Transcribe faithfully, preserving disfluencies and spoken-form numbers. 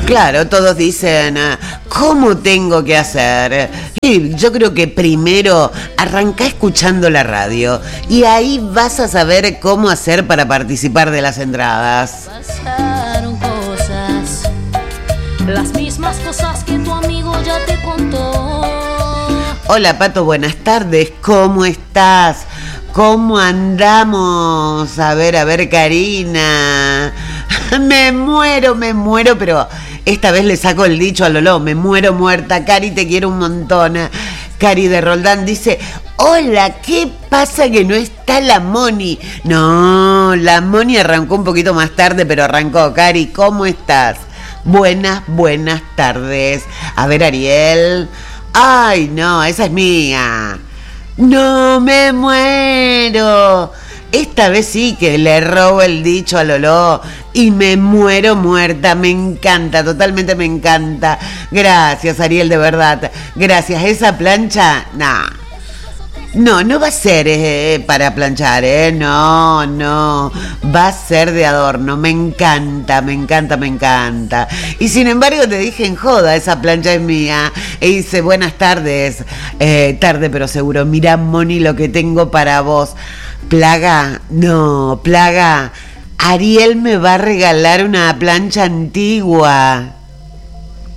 Claro, todos dicen, ¿cómo tengo que hacer? Y yo creo que primero arranca escuchando la radio y ahí vas a saber cómo hacer para participar de las entradas. Pasaron cosas, las mismas cosas que tu amigo ya te contó. Hola Pato, buenas tardes, ¿cómo estás? ¿Cómo andamos? A ver, a ver, Karina. Me muero, me muero, pero esta vez le saco el dicho a Lolo. Me muero muerta. Cari, te quiero un montón. Cari de Roldán dice, hola, ¿qué pasa que no está la Moni? No, la Moni arrancó un poquito más tarde, pero arrancó. Cari, ¿cómo estás? Buenas, buenas tardes. A ver, Ariel. Ay, no, esa es mía. No, me muero. Esta vez sí que le robo el dicho a Lolo y me muero muerta. Me encanta, totalmente me encanta. Gracias, Ariel, de verdad. Gracias. Esa plancha, nah. No, no va a ser eh, para planchar, ¿eh? No, no. Va a ser de adorno. Me encanta, me encanta, me encanta. Y sin embargo te dije en joda, esa plancha es mía. E dice, buenas tardes. Eh, tarde pero seguro. Mirá, Moni, lo que tengo para vos. Plaga, no, Plaga. Ariel me va a regalar una plancha antigua.